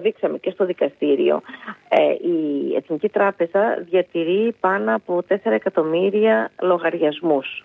αποδείξαμε και στο δικαστήριο, η Εθνική Τράπεζα διατηρεί πάνω από 4 εκατομμύρια λογαριασμούς.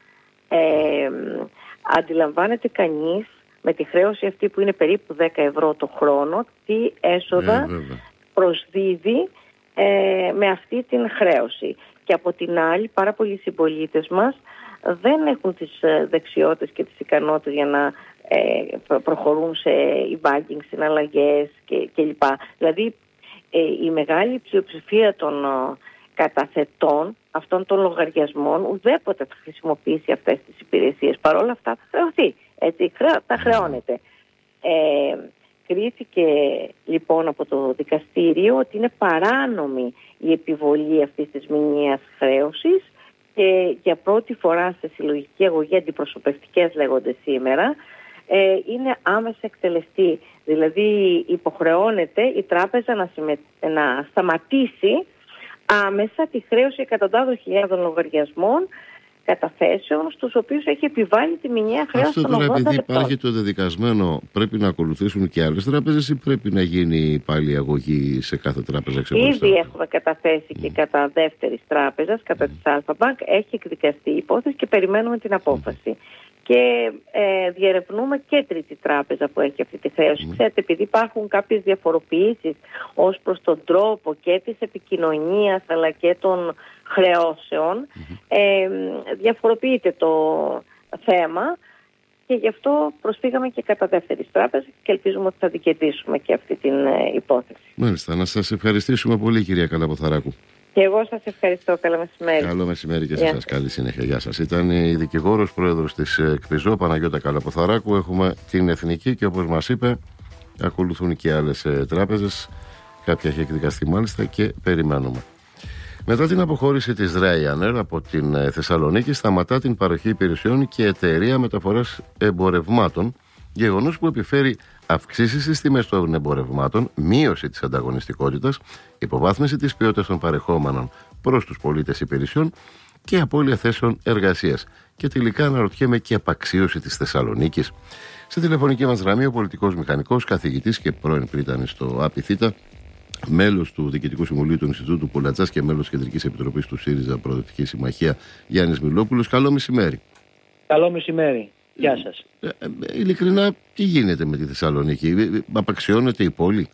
Αντιλαμβάνεται κανείς με τη χρέωση αυτή που είναι περίπου 10 ευρώ το χρόνο τι έσοδα προσδίδει με αυτή την χρέωση. Και από την άλλη, πάρα πολλοί συμπολίτες μας δεν έχουν τις δεξιότητες και τις ικανότητες για να προχωρούν σε e-banking, συναλλαγές κλπ. Δηλαδή η μεγάλη πλειοψηφία των καταθετών αυτών των λογαριασμών ουδέποτε θα χρησιμοποιήσει αυτές τις υπηρεσίες. Παρ' όλα αυτά θα χρεωθεί. Έτσι, θα χρεώνεται. Κρίθηκε λοιπόν από το δικαστήριο ότι είναι παράνομη η επιβολή αυτής της μηνιαίας χρέωσης και για πρώτη φορά σε συλλογική αγωγή, αντιπροσωπευτικές λέγονται σήμερα, είναι άμεσα εκτελεστή. Δηλαδή υποχρεώνεται η τράπεζα να σταματήσει άμεσα τη χρέωση εκατοντάδων χιλιάδων λογαριασμών καταθέσεων στους οποίους έχει επιβάλει τη μηνιαία χρέωση των 80 λεπτών. Αυτό τώρα επειδή υπάρχει το δεδικασμένο, πρέπει να ακολουθήσουν και άλλες τράπεζες ή πρέπει να γίνει πάλι αγωγή σε κάθε τράπεζα ξεχωριστά? Ήδη έχουμε καταθέσει και κατά δεύτερης τράπεζας, κατά της Alpha Bank, έχει εκδικαστεί η υπόθεση και περιμένουμε την απόφαση. Και διερευνούμε και τρίτη τράπεζα που έχει αυτή τη χρέωση. Ξέρετε, επειδή υπάρχουν κάποιες διαφοροποιήσεις ως προς τον τρόπο και της επικοινωνίας αλλά και των χρεώσεων, διαφοροποιείται το θέμα και γι' αυτό προσφύγαμε και κατά δεύτερης τράπεζα και ελπίζουμε ότι θα δικαιτήσουμε και αυτή την υπόθεση. Μάλιστα. Να σας ευχαριστήσουμε πολύ, κυρία Καλαποθαράκου. Και εγώ σας ευχαριστώ. Καλό μεσημέρι. Καλό μεσημέρι και σε εσάς. Καλή συνέχεια. Γεια σας. Ήταν η δικηγόρος πρόεδρος της ΚΠΙΖΟ, Παναγιώτα Καλαποθαράκου. Έχουμε την Εθνική και όπως μας είπε, ακολουθούν και άλλες τράπεζες. Κάποια έχει εκδικαστεί μάλιστα και περιμένουμε. Μετά την αποχώρηση της Ryanair από την Θεσσαλονίκη, σταματά την παροχή υπηρεσιών και εταιρεία μεταφοράς εμπορευμάτων. Γεγονός που επιφέρει αυξήσεις στις τιμές των εμπορευμάτων, μείωση της ανταγωνιστικότητας, υποβάθμιση της ποιότητας των παρεχόμενων προς τους πολίτες υπηρεσιών και απώλεια θέσεων εργασίας. Και τελικά αναρωτιέμαι και απαξίωση της Θεσσαλονίκης. Στη τηλεφωνική μας γραμμή ο πολιτικός μηχανικός, καθηγητής και πρώην πρίτανης στο ΑΠΙΘΙΤΑ, μέλος του Διοικητικού Συμβουλίου του Ινστιτούτου Πουλατζάς και μέλος της Κεντρικής Επιτροπής του ΣΥΡΙΖΑ Προοδευτική Συμμαχία, Γιάννης Μιλόπουλος. Καλό μεσημέρι. Καλό μεσημέρι. Γεια σας. Ειλικρινά, τι γίνεται με τη Θεσσαλονίκη? Απαξιώνεται η πόλη?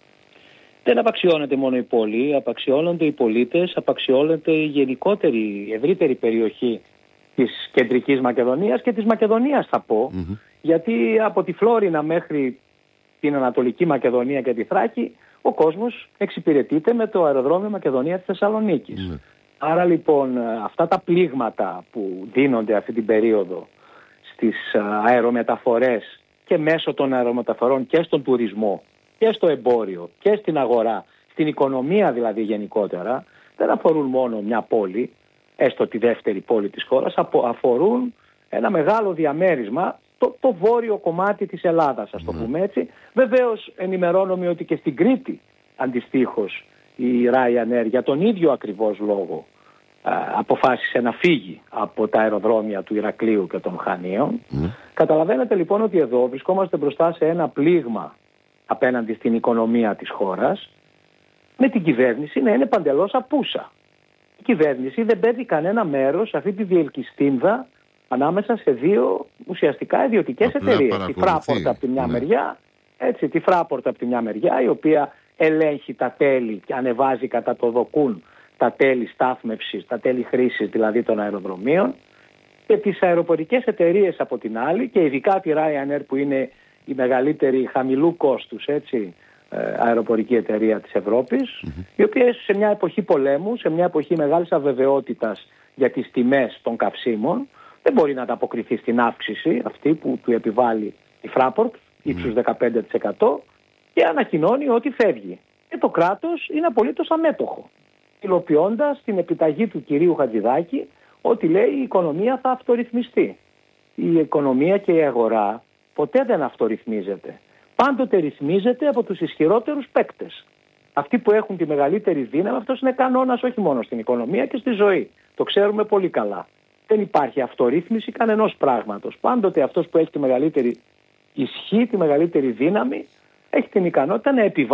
Δεν απαξιώνεται μόνο η πόλη, απαξιώνονται οι πολίτες, απαξιώνεται η γενικότερη, ευρύτερη περιοχή της Κεντρικής Μακεδονίας και της Μακεδονίας θα πω, γιατί από τη Φλόρινα μέχρι την Ανατολική Μακεδονία και τη Θράκη ο κόσμος εξυπηρετείται με το αεροδρόμιο Μακεδονία της Θεσσαλονίκης. Άρα λοιπόν αυτά τα πλήγματα που δίνονται αυτή την περίοδο στις αερομεταφορές και μέσω των αερομεταφορών και στον τουρισμό και στο εμπόριο και στην αγορά, στην οικονομία δηλαδή γενικότερα, δεν αφορούν μόνο μια πόλη, έστω τη δεύτερη πόλη της χώρας, αφορούν ένα μεγάλο διαμέρισμα, το βόρειο κομμάτι της Ελλάδας, ας το πούμε έτσι. Βεβαίως ενημερώνομαι ότι και στην Κρήτη αντιστοίχως η Ryanair για τον ίδιο ακριβώς λόγο αποφάσισε να φύγει από τα αεροδρόμια του Ηρακλείου και των Χανίων. Καταλαβαίνετε λοιπόν ότι εδώ βρισκόμαστε μπροστά σε ένα πλήγμα απέναντι στην οικονομία της χώρας, με την κυβέρνηση να είναι παντελώς απούσα. Η κυβέρνηση δεν παίρνει κανένα μέρος σε αυτή τη διελκυστίνδα ανάμεσα σε δύο ουσιαστικά ιδιωτικές εταιρείες. Τη Fraport από τη μια μεριά, έτσι, τη Fraport από τη μια μεριά, η οποία ελέγχει τα τέλη και ανεβάζει κατά το δοκούν τα τέλη στάθμευσης, τα τέλη χρήσης δηλαδή των αεροδρομίων, και τις αεροπορικές εταιρείες από την άλλη, και ειδικά τη Ryanair που είναι η μεγαλύτερη χαμηλού κόστους αεροπορική εταιρεία της Ευρώπης, η οποία σε μια εποχή πολέμου, σε μια εποχή μεγάλης αβεβαιότητας για τις τιμές των καυσίμων, δεν μπορεί να ανταποκριθεί στην αύξηση αυτή που του επιβάλλει η Fraport, ύψους 15%, και ανακοινώνει ότι φεύγει. Και το κράτος είναι απολύτως αμέτωχο, υλοποιώντας την επιταγή του κυρίου Χατζηδάκη ότι λέει η οικονομία θα αυτορυθμιστεί. Η οικονομία και η αγορά ποτέ δεν αυτορυθμίζεται. Πάντοτε ρυθμίζεται από τους ισχυρότερους παίκτες. Αυτοί που έχουν τη μεγαλύτερη δύναμη, αυτός είναι κανόνας όχι μόνο στην οικονομία και στη ζωή. Το ξέρουμε πολύ καλά. Δεν υπάρχει αυτορύθμιση κανενός πράγματος. Πάντοτε αυτός που έχει τη μεγαλύτερη ισχύ, τη μεγαλύτερη δύναμη, έχει την ικανότητα να επιβάλλει